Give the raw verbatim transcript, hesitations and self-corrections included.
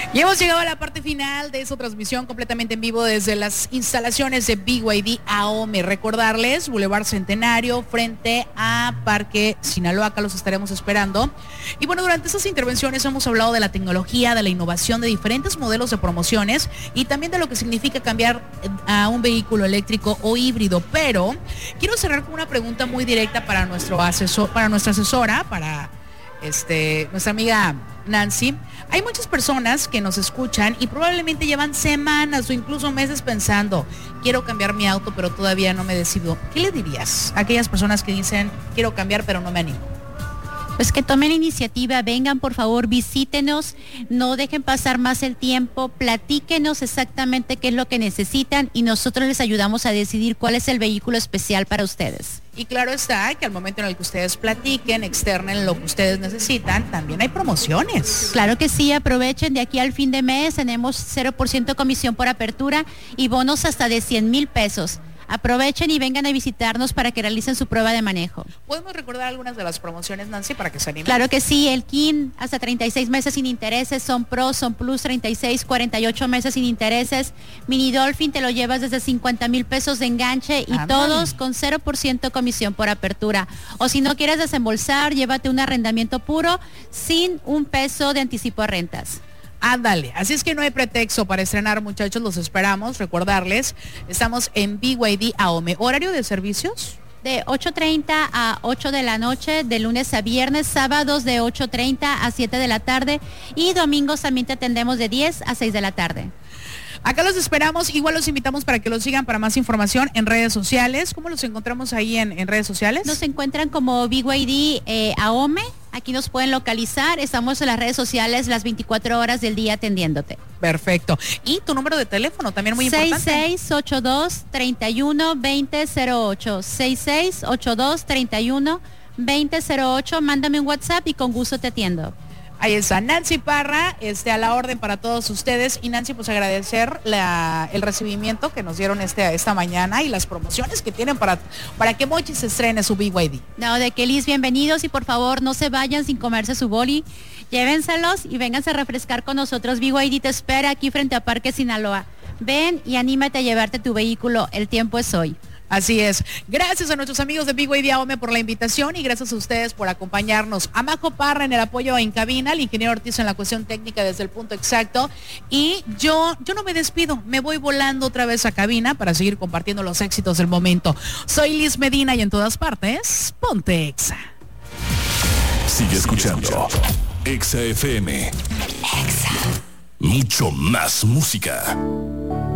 Y hemos llegado a la parte final de esta transmisión completamente en vivo desde las instalaciones de B Y D AOME. Recordarles, Boulevard Centenario, frente a Parque Sinaloa, acá los estaremos esperando. Y bueno, durante estas intervenciones hemos hablado de la tecnología, de la innovación, de diferentes modelos de promociones y también de lo que significa cambiar a un vehículo eléctrico o híbrido. Pero quiero cerrar con una pregunta muy directa para nuestro asesor, para nuestra asesora, para este, nuestra amiga Nancy. Hay muchas personas que nos escuchan y probablemente llevan semanas o incluso meses pensando, quiero cambiar mi auto, pero todavía no me decido. ¿Qué le dirías a aquellas personas que dicen, quiero cambiar, pero no me animo? Pues que tomen iniciativa, vengan por favor, visítenos, no dejen pasar más el tiempo, platíquenos exactamente qué es lo que necesitan y nosotros les ayudamos a decidir cuál es el vehículo especial para ustedes. Y claro está que al momento en el que ustedes platiquen, externen lo que ustedes necesitan, también hay promociones. Claro que sí, aprovechen, de aquí al fin de mes tenemos cero por ciento comisión por apertura y bonos hasta de cien mil pesos. Aprovechen y vengan a visitarnos para que realicen su prueba de manejo. ¿Podemos recordar algunas de las promociones, Nancy, para que se animen? Claro que sí, el K I N hasta treinta y seis meses sin intereses, Son Pro, Son Plus treinta y seis, cuarenta y ocho meses sin intereses, Mini Dolphin te lo llevas desde cincuenta mil pesos de enganche y Ándale. Todos con cero por ciento comisión por apertura. O si no quieres desembolsar, llévate un arrendamiento puro sin un peso de anticipo a rentas. Ándale, así es que no hay pretexto para estrenar, muchachos, los esperamos. Recordarles, estamos en B Y D AOME. ¿Horario de servicios? De ocho treinta a ocho de la noche, de lunes a viernes, sábados de ocho treinta a siete de la tarde y domingos también te atendemos de diez a seis de la tarde. Acá los esperamos, igual los invitamos para que los sigan para más información en redes sociales. ¿Cómo los encontramos ahí en, en redes sociales? Nos encuentran como B Y D eh, AOME, aquí nos pueden localizar, estamos en las redes sociales las veinticuatro horas del día atendiéndote. Perfecto. Y tu número de teléfono también muy importante. seis seis ocho dos, tres uno dos cero cero ocho, seis seis ocho dos, tres uno dos cero cero ocho, mándame un WhatsApp y con gusto te atiendo. Ahí está Nancy Parra, este, a la orden para todos ustedes. Y Nancy, pues agradecer la, el recibimiento que nos dieron este, esta mañana y las promociones que tienen para, para que Mochi se estrene su B Y D. No, de que Liz, bienvenidos y por favor no se vayan sin comerse su boli. Llévenselos y vénganse a refrescar con nosotros. B Y D te espera aquí frente a Parque Sinaloa. Ven y anímate a llevarte tu vehículo. El tiempo es hoy. Así es. Gracias a nuestros amigos de B Y D AOME por la invitación y gracias a ustedes por acompañarnos. A Majo Parra en el apoyo en cabina, al ingeniero Ortiz en la cuestión técnica desde el punto exacto. Y yo, yo no me despido, me voy volando otra vez a cabina para seguir compartiendo los éxitos del momento. Soy Liz Medina y en todas partes, ponte Exa. Sigue escuchando Exa F M. Exa. Mucho más música.